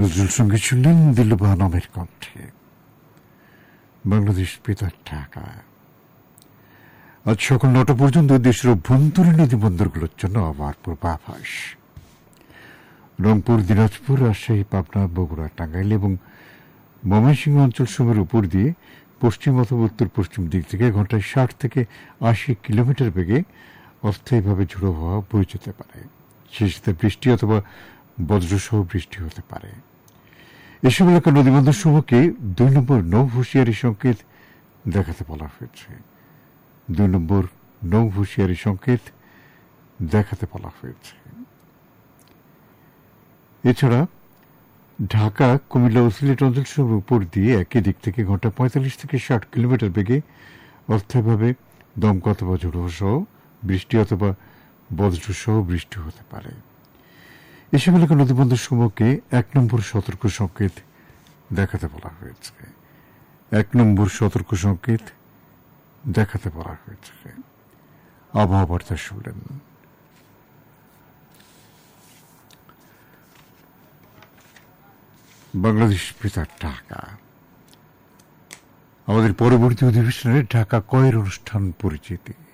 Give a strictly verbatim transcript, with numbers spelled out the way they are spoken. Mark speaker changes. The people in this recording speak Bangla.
Speaker 1: নজরুল সঙ্গীত শুনলেন দিলরুবা নামের কণ্ঠে। বাংলাদেশ বেতার ঢাকা। আজ সকাল নটা পর্যন্ত দেশের অভ্যন্তরীণ নদীবন্দরগুলোর জন্য আবার পূর্বাভাস। রংপুর, দিনাজপুর, রাজশাহী, পাবনা, বগুড়া, টাঙ্গাইল এবং ময়মনসিংহ অঞ্চল সমূহের উপর দিয়ে পশ্চিম অথবা উত্তর পশ্চিম দিক থেকে ঘন্টায় ষাট থেকে আশি কিলোমিটার বেগে অস্থায়ীভাবে ঝোড়ো হাওয়া বয়ে যেতে পারে। সেই সাথে বৃষ্টি অথবা বজ্রসহ বৃষ্টি হতে পারে। এসব এলাকার নদীবন্দর সমূহকে দুই নম্বর নৌ হুঁশিয়ারি সংকেত দেখাতে বলা হয়েছে। দুই নম্বর নৌ হুঁশিয়ারি সংকেত দেখাতে বলা হয়েছে। এছাড়া ঢাকা, কুমিল্লা ও সিলেট অঞ্চল সমূহের উপর দিয়ে একই দিক থেকে ঘন্টা পঁয়তাল্লিশ থেকে ষাট কিলোমিটার বেগে অস্থায়ীভাবে দমকা অথবা ঝোড়ো সহ বৃষ্টি অথবা বজ্রসহ বৃষ্টি হতে পারে। এসব এলাকার নদীবন্দর সমূহকে এক নম্বর সতর্ক সংকেত দেখাতে বলা হয়েছে। এক নম্বর সতর্ক সংকেত দেখাতে বলা হয়েছে। আবহাওয়া বার্তা শুনলেন। বাংলাদেশ বেতার ঢাকা। আমাদের পরবর্তী অধিবেশনে ঢাকা কয়ের অনুষ্ঠান পরিচিতি।